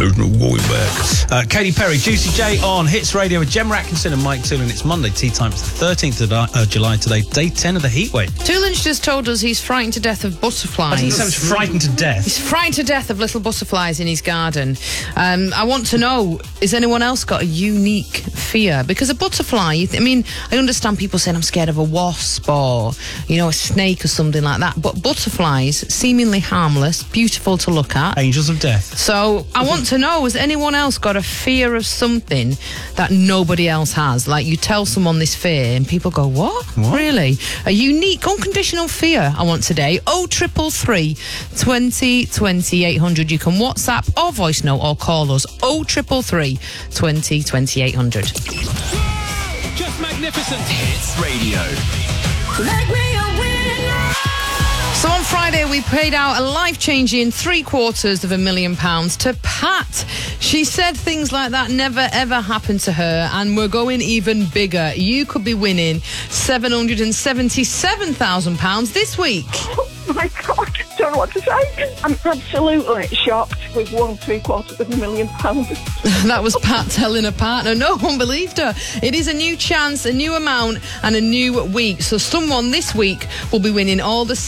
there's no going back. Katy Perry, Juicy J on Hits Radio with Gemma Atkinson and Mike Toolin. It's Monday, tea time. It's the 13th of July today, day 10 of the heatwave. Toolin's just told us he's frightened to death of butterflies. I didn't say I was frightened to death. He's frightened to death of little butterflies in his garden. I want to know, has anyone else got a unique fear? Because a butterfly, I understand people saying I'm scared of a wasp or, a snake or something like that, but butterflies, seemingly harmless, beautiful to look at. Angels of death. So I want to know, has anyone else got a fear of something that nobody else has? Like, you tell someone this fear and people go, what? Really? A unique, unconditional fear I want today. 0333 20 20 800. You can WhatsApp or voice note or call us. 0333 20 20 800. Just magnificent. Hits Radio. Make me a winner. So on Friday, we paid out a life-changing £750,000 to Pat. She said things like that never, ever happened to her, and we're going even bigger. You could be winning £777,000 this week. Oh my God, I don't know what to say. I'm absolutely shocked. We've won £750,000. That was Pat telling her partner. No one believed her. It is a new chance, a new amount, and a new week. So someone this week will be winning all the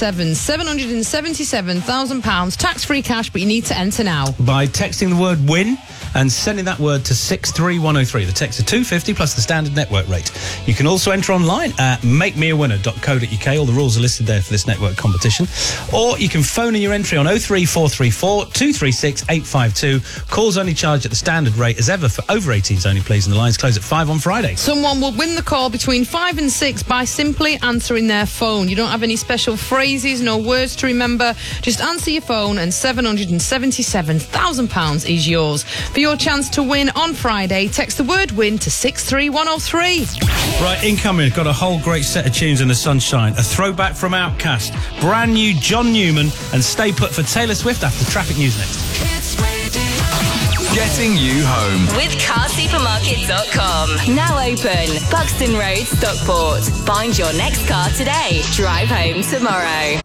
£777,000 tax-free cash, but you need to enter now. By texting the word WIN and sending that word to 63103. The text is 250 plus the standard network rate. You can also enter online at makemeawinner.co.uk. All the rules are listed there for this network competition. Or you can phone in your entry on 03434 236 852. Calls only charged at the standard rate as ever for over 18s only, please. And the lines close at 5 on Friday. Someone will win the call between 5 and 6 by simply answering their phone. You don't have any special phrases, no words to remember. Just answer your phone and £777,000 is yours. For your chance to win on Friday, text the word WIN to 63103. Right, incoming. Got a whole great set of tunes in the sunshine. A throwback from Outkast. Brand new John Newman. And Stay Put for Taylor Swift after Traffic News next. Getting you home. With carsupermarket.com. Now open. Buxton Road, Stockport. Find your next car today. Drive home tomorrow.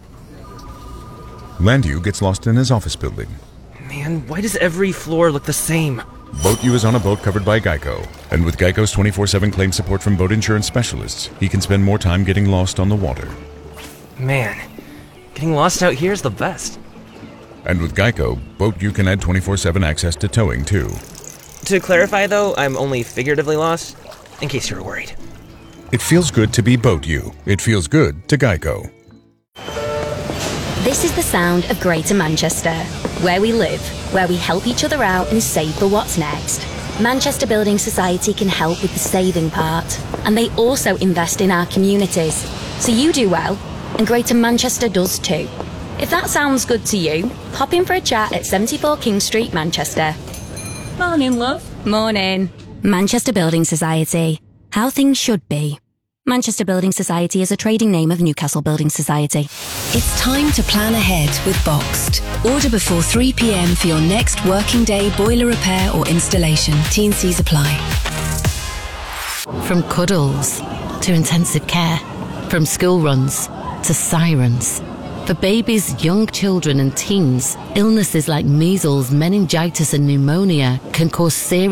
Landu gets lost in his office building. Man, why does every floor look the same? Boat U is on a boat covered by Geico. And with Geico's 24/7 claim support from boat insurance specialists, he can spend more time getting lost on the water. Man, getting lost out here is the best. And with Geico, Boat U can add 24/7 access to towing, too. To clarify, though, I'm only figuratively lost, in case you were worried. It feels good to be Boat U. It feels good to Geico. This is the sound of Greater Manchester, where we live, where we help each other out and save for what's next. Manchester Building Society can help with the saving part, and they also invest in our communities. So you do well, and Greater Manchester does too. If that sounds good to you, pop in for a chat at 74 King Street, Manchester. Morning, love. Morning. Manchester Building Society. How things should be. Manchester Building Society is a trading name of Newcastle Building Society. It's time to plan ahead with Boxed. Order before 3 p.m. for your next working day boiler repair or installation. T&Cs apply. From cuddles to intensive care, from school runs to sirens. For babies, young children and teens, illnesses like measles, meningitis and pneumonia can cause serious